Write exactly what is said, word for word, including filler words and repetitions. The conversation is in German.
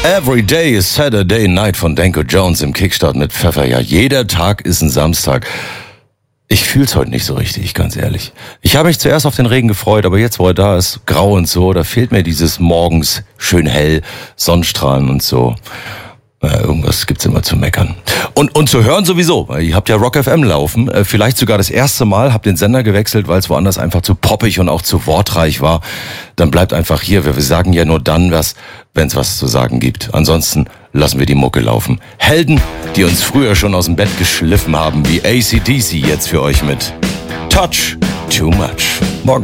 Every day is Saturday Night von Danko Jones im Kickstart mit Pfeffer. Ja, jeder Tag ist ein Samstag. Ich fühl's heute nicht so richtig, ganz ehrlich. Ich habe mich zuerst auf den Regen gefreut, aber jetzt, wo er da ist, grau und so, da fehlt mir dieses morgens schön hell, Sonnenstrahlen und so. Ja, irgendwas gibt's immer zu meckern. Und, und zu hören sowieso, weil ihr habt ja Rock F M laufen, vielleicht sogar das erste Mal, habt den Sender gewechselt, weil es woanders einfach zu poppig und auch zu wortreich war. Dann bleibt einfach hier, wir sagen ja nur dann was, wenn es was zu sagen gibt. Ansonsten lassen wir die Mucke laufen. Helden, die uns früher schon aus dem Bett geschliffen haben, wie A C D C jetzt für euch mit Touch Too Much. Morgen.